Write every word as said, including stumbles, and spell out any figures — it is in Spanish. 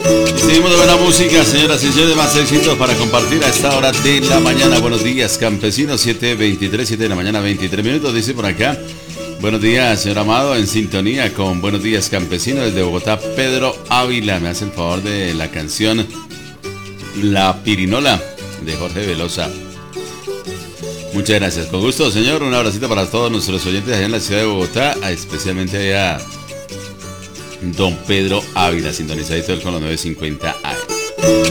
Y seguimos de buena música, señoras y señores, más éxitos para compartir a esta hora de la mañana. Buenos días, campesinos, siete veintitrés, siete de la mañana, veintitrés minutos, dice por acá. Buenos días, señor Amado, en sintonía con Buenos Días, campesinos, desde Bogotá, Pedro Ávila. Me hace el favor de la canción La Pirinola, de Jorge Velosa. Muchas gracias, con gusto, señor. Un abracito para todos nuestros oyentes allá en la ciudad de Bogotá, especialmente allá don Pedro Ávila, sintonizadito con los nueve cincuenta A M.